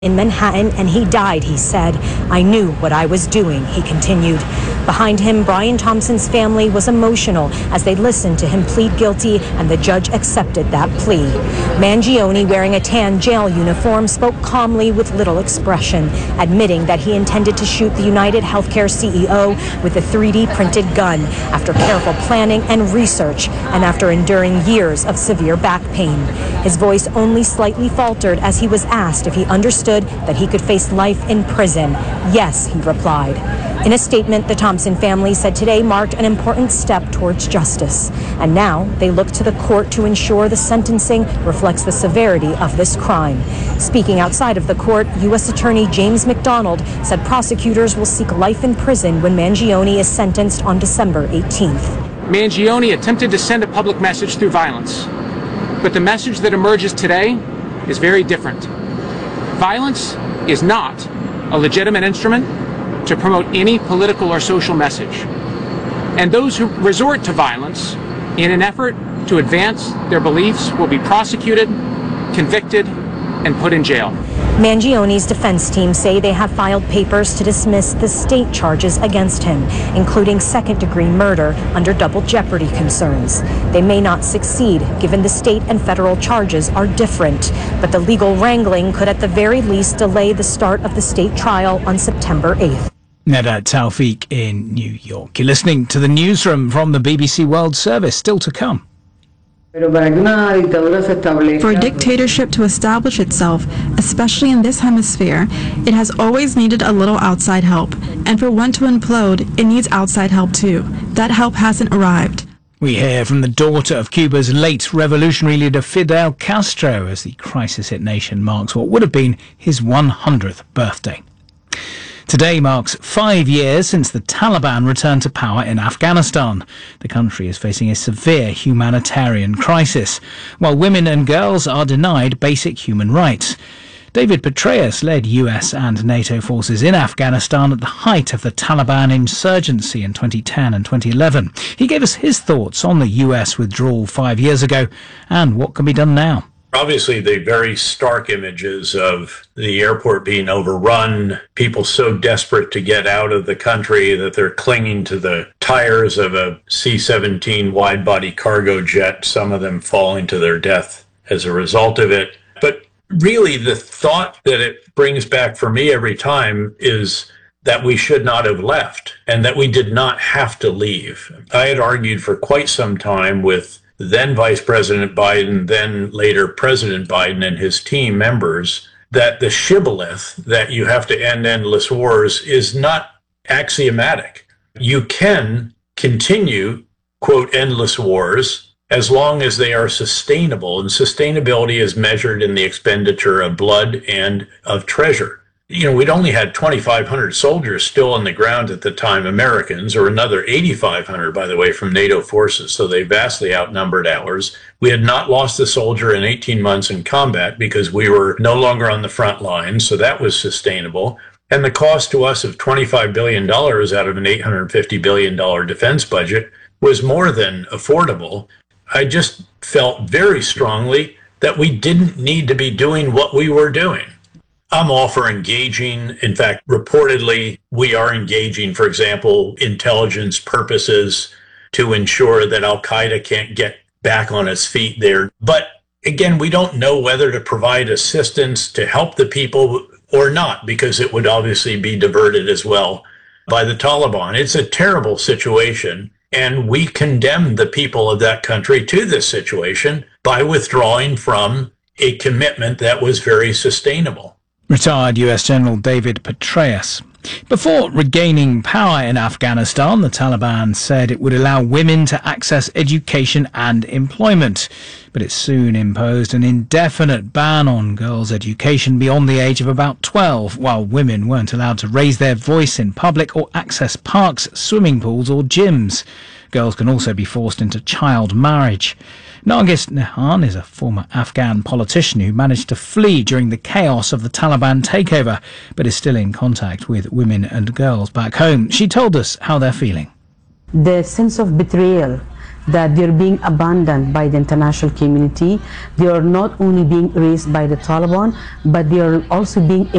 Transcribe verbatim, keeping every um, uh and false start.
in Manhattan, and he died, he said. I knew what I was doing, he continued. Behind him, Brian Thompson's family was emotional as they listened to him plead guilty, and the judge accepted that plea. Mangione, wearing a tan jail uniform, spoke calmly with little expression, admitting that he intended to shoot the United Healthcare C E O with a three D printed gun after careful planning and research, and after enduring years of severe back pain. His voice only slightly faltered as he was asked if he understood that he could face life in prison. Yes, he replied. In a statement, the Thompson family said today marked an important step towards justice. And now they look to the court to ensure the sentencing reflects the severity of this crime. Speaking outside of the court, U S Attorney James McDonald said prosecutors will seek life in prison when Mangione is sentenced on December eighteenth. Mangione attempted to send a public message through violence, but the message that emerges today is very different. Violence is not a legitimate instrument to promote any political or social message. And those who resort to violence in an effort to advance their beliefs will be prosecuted, convicted, and put in jail. Mangione's defense team say they have filed papers to dismiss the state charges against him, including second-degree murder under double jeopardy concerns. They may not succeed, given the state and federal charges are different, but the legal wrangling could at the very least delay the start of the state trial on September eighth. Neda Tawfiq in New York. You're listening to the newsroom from the B B C World Service. Still to come. For a dictatorship to establish itself, especially in this hemisphere, it has always needed a little outside help. And for one to implode, it needs outside help too. That help hasn't arrived. We hear from the daughter of Cuba's late revolutionary leader Fidel Castro as the crisis-hit nation marks what would have been his one hundredth birthday. Today marks five years since the Taliban returned to power in Afghanistan. The country is facing a severe humanitarian crisis, while women and girls are denied basic human rights. David Petraeus led U S and NATO forces in Afghanistan at the height of the Taliban insurgency in twenty ten and twenty eleven. He gave us his thoughts on the U S withdrawal five years ago and what can be done now. Obviously, the very stark images of the airport being overrun, people so desperate to get out of the country that they're clinging to the tires of a C seventeen wide-body cargo jet, some of them falling to their death as a result of it. But really, the thought that it brings back for me every time is that we should not have left and that we did not have to leave. I had argued for quite some time with then Vice President Biden, then later President Biden and his team members, that the shibboleth that you have to end endless wars is not axiomatic. You can continue, quote, endless wars as long as they are sustainable, and sustainability is measured in the expenditure of blood and of treasure. You know, we'd only had twenty-five hundred soldiers still on the ground at the time, Americans, or another eighty-five hundred, by the way, from NATO forces, so they vastly outnumbered ours. We had not lost a soldier in eighteen months in combat because we were no longer on the front lines, so that was sustainable. And the cost to us of twenty-five billion dollars out of an eight hundred fifty billion dollars defense budget was more than affordable. I just felt very strongly that we didn't need to be doing what we were doing. I'm all for engaging. In fact, reportedly, we are engaging, for example, intelligence purposes to ensure that Al-Qaeda can't get back on its feet there. But again, we don't know whether to provide assistance to help the people or not, because it would obviously be diverted as well by the Taliban. It's a terrible situation, and we condemn the people of that country to this situation by withdrawing from a commitment that was very sustainable. Retired U S General David Petraeus. Before regaining power in Afghanistan, the Taliban said it would allow women to access education and employment, but it soon imposed an indefinite ban on girls' education beyond the age of about twelve, while women weren't allowed to raise their voice in public or access parks, swimming pools or gyms. Girls can also be forced into child marriage. Nargis Nehan is a former Afghan politician who managed to flee during the chaos of the Taliban takeover, but is still in contact with women and girls back home. She told us how they're feeling. The sense of betrayal that they're being abandoned by the international community. They are not only being raised by the Taliban, but they are also being